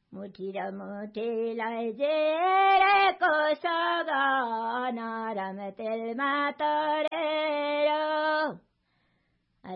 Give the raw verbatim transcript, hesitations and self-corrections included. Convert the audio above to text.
मुठी र मुठीलाई जेरेको सगन रम तेलमा तर